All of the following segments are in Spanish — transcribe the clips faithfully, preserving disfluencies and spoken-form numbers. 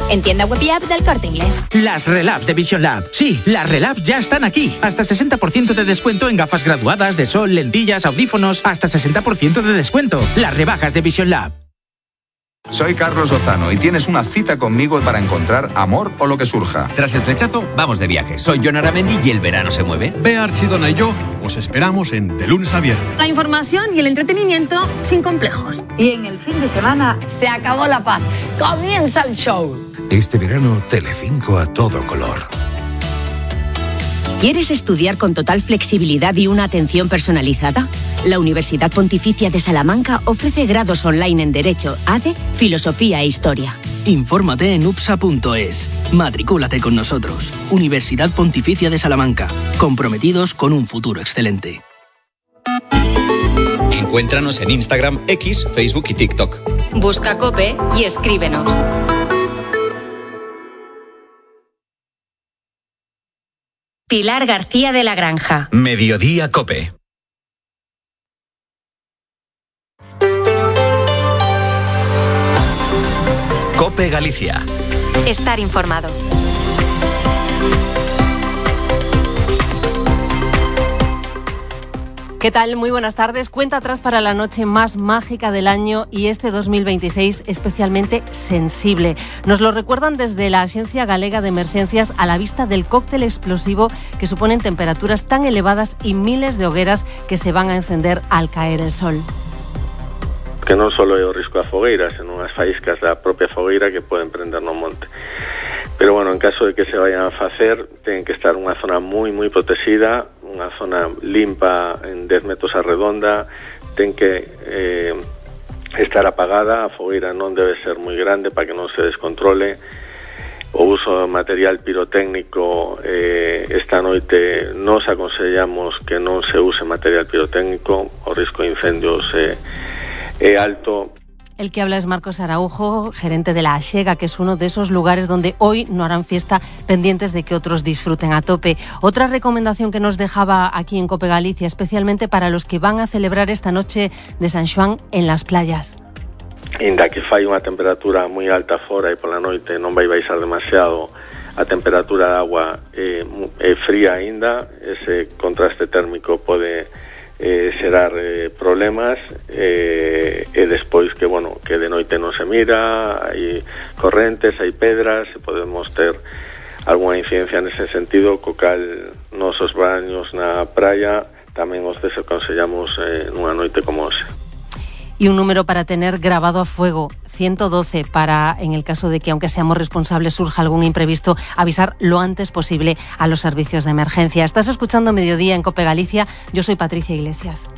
En tienda web y app del Corte Inglés. Las Relab de Vision Lab. Sí, las Relab ya están aquí. Hasta sesenta por ciento de descuento en gafas graduadas, de sol, lentillas, audífonos. Hasta sesenta por ciento de descuento. Las rebajas de Vision Lab. Soy Carlos Lozano y tienes una cita conmigo para encontrar amor o lo que surja. Tras el flechazo, vamos de viaje. Soy Jon Aramendi y el verano se mueve. Bea Archidona y yo os esperamos en De Lunes a Viernes. La información y el entretenimiento sin complejos. Y en el fin de semana se acabó la paz. Comienza el show. Este verano, Telecinco a todo color. ¿Quieres estudiar con total flexibilidad y una atención personalizada? La Universidad Pontificia de Salamanca ofrece grados online en Derecho, A D E, Filosofía e Historia. Infórmate en upsa punto es. Matricúlate con nosotros. Universidad Pontificia de Salamanca. Comprometidos con un futuro excelente. Encuéntranos en Instagram, X, Facebook y TikTok. Busca COPE y escríbenos. Pilar García de la Granja. Mediodía COPE. COPE Galicia. Estar informado. ¿Qué tal? Muy buenas tardes. Cuenta atrás para la noche más mágica del año y este dos mil veintiséis especialmente sensible. Nos lo recuerdan desde la Axencia Galega de Emerxencias a la vista del cóctel explosivo que suponen temperaturas tan elevadas y miles de hogueras que se van a encender al caer el sol. Que non só é o risco da fogueira, senón as faíscas da propia fogueira que poden prender no monte. Pero, bueno, en caso de que se vayan a facer, ten que estar unha zona moi, moi protegida, unha zona limpa en dez metros a redonda, ten que eh, estar apagada, a fogueira non debe ser moi grande para que non se descontrole. O uso de material pirotécnico, eh, esta noite nos aconsellamos que non se use material pirotécnico, o risco de incendios é eh, alto. El que habla es Marcos Araujo, gerente de la Axega, que es uno de esos lugares donde hoy no harán fiesta, pendientes de que otros disfruten a tope. Otra recomendación que nos dejaba aquí en COPE Galicia, especialmente para los que van a celebrar esta noche de San Xoán en las playas. Inda que fai unha temperatura moi alta fora e pola noite non vai baixar demasiado, a temperatura da agua é, é fría aínda, ese contraste térmico pode Eh, xerar eh, problemas eh, e despois que, bueno, que de noite non se mira, hai correntes, hai pedras, e podemos ter algunha incidencia nese sentido, co cal nosos baños na praia tamén os desaconsellamos eh, nunha noite como hoxe. Y un número para tener grabado a fuego, ciento doce, para, en el caso de que, aunque seamos responsables, surja algún imprevisto, avisar lo antes posible a los servicios de emergencia. Estás escuchando Mediodía en COPE Galicia. Yo soy Patricia Iglesias.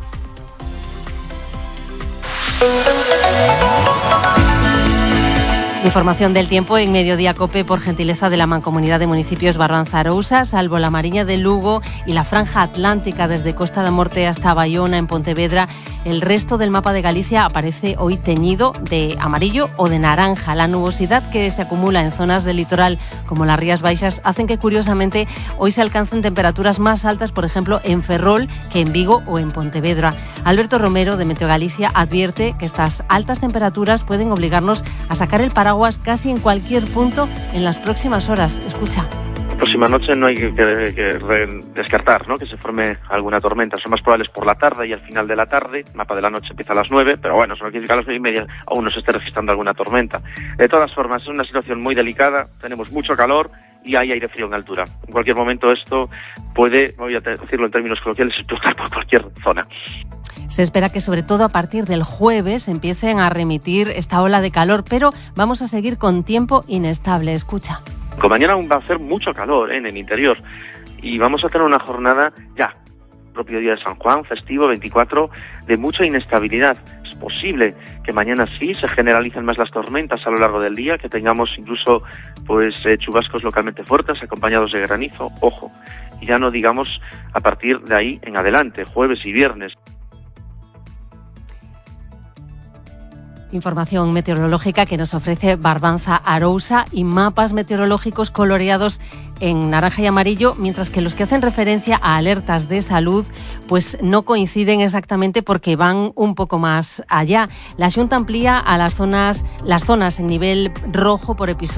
Información del tiempo en Mediodía COPE por gentileza de la Mancomunidad de Municipios Barbanza-Arousa, salvo la Mariña de Lugo y la franja atlántica desde Costa da Morte hasta Bayona en Pontevedra. El resto del mapa de Galicia aparece hoy teñido de amarillo o de naranja. La nubosidad que se acumula en zonas del litoral como las Rías Baixas hacen que, curiosamente, hoy se alcancen temperaturas más altas, por ejemplo, en Ferrol que en Vigo o en Pontevedra. Alberto Romero, de Meteo Galicia, advierte que estas altas temperaturas pueden obligarnos a sacar el paraguas casi en cualquier punto en las próximas horas. Escucha. La próxima noche no hay que, que, que descartar, ¿no?, que se forme alguna tormenta. Son más probables por la tarde y al final de la tarde. El mapa de la noche empieza a las nueve, pero bueno, solo quiere decir que a las nueve y media aún no se esté registrando alguna tormenta. De todas formas, es una situación muy delicada, tenemos mucho calor y hay aire frío en altura. En cualquier momento esto puede, voy a decirlo en términos coloquiales, explotar por cualquier zona. Se espera que sobre todo a partir del jueves empiecen a remitir esta ola de calor, pero vamos a seguir con tiempo inestable. Escucha. Con mañana va a hacer mucho calor, ¿eh?, en el interior, y vamos a tener una jornada ya, propio día de San Juan, festivo, veinticuatro, de mucha inestabilidad. Es posible que mañana sí se generalicen más las tormentas a lo largo del día, que tengamos incluso pues eh, chubascos localmente fuertes acompañados de granizo, ojo, y ya no digamos a partir de ahí en adelante, jueves y viernes. Información meteorológica que nos ofrece Barbanza Arousa y mapas meteorológicos coloreados en naranja y amarillo, mientras que los que hacen referencia a alertas de salud pues no coinciden exactamente porque van un poco más allá. La Xunta amplía a las zonas, las zonas en nivel rojo por episodio